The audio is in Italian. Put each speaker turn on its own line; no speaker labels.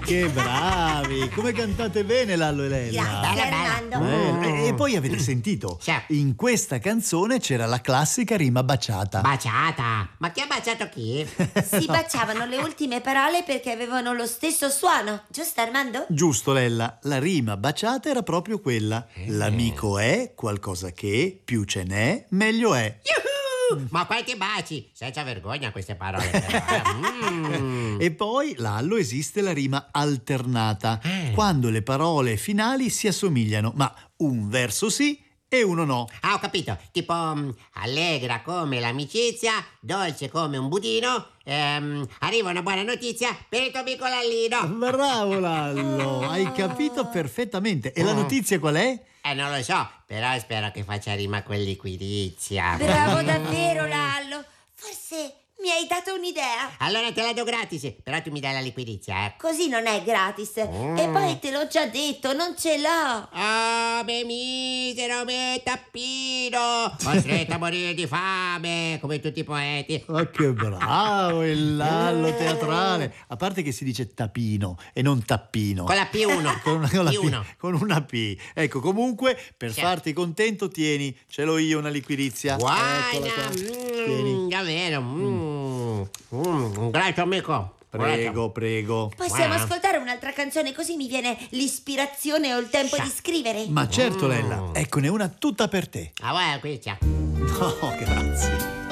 che bravi! Come cantate bene Lallo e Lella.
Grazie, Armando.
E poi avete sentito?
Sì.
In questa canzone c'era la classica rima baciata.
Baciata? Ma chi ha baciato chi?
Si baciavano le ultime parole perché avevano lo stesso suono, giusto Armando?
Giusto Lella, la rima baciata era proprio quella. L'amico è qualcosa che più ce n'è, meglio è.
Ma quanti baci! Senza vergogna queste parole. Però.
E poi, Lallo, esiste la rima alternata, quando le parole finali si assomigliano, ma un verso sì e uno no.
Ah, ho capito. Tipo allegra come l'amicizia, dolce come un budino. Arriva una buona notizia per il tuo amico Lallino.
Bravo Lallo, hai capito perfettamente. E la notizia qual è?
Non lo so, però spero che faccia rima con liquirizia.
Bravo davvero, Lallo. Forse mi hai dato un'idea.
Allora te la do gratis, però tu mi dai la liquirizia, eh.
Così non è gratis. E poi te l'ho già detto, non ce l'ho.
Oh, me misero, me tappino, costretto a morire di fame, come tutti i poeti.
Ma che bravo il Lallo teatrale. A parte che si dice tapino e non tappino.
Con la P1.
Con
P1.
con una P. Ecco, comunque, per
Sì.
farti contento, tieni, ce l'ho io una liquirizia. Eccola qua. Tieni.
Davvero. Grazie amico.
Prego.
Possiamo
Wow.
ascoltare un'altra canzone così mi viene l'ispirazione o il tempo di scrivere?
Ma certo, Lella, eccone una tutta per te.
Ah, guarda qui c'è.
No, grazie.